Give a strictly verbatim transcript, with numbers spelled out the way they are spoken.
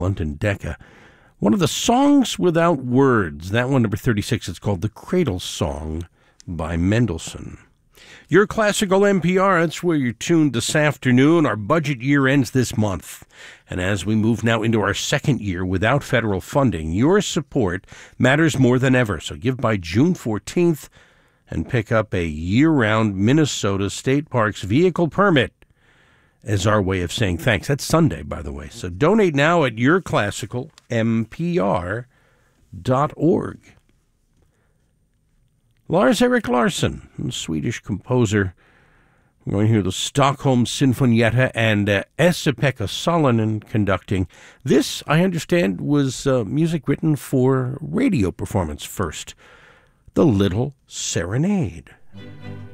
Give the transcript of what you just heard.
London Decca. One of the songs without words. That one, number thirty-six, it's called The Cradle Song by Mendelssohn. Your Classical N P R, that's where you're tuned this afternoon. Our budget year ends this month. And as we move now into our second year without federal funding, your support matters more than ever. So give by June fourteenth and pick up a year-round Minnesota State Parks vehicle permit as our way of saying thanks. That's Sunday, by the way. So donate now at your classical n p r dot org. Lars-Erik Larsson, a Swedish composer. We're going to hear the Stockholm Sinfonietta and uh, Esa-Pekka Salonen conducting. This, I understand, was uh, music written for radio performance first. The Little Serenade.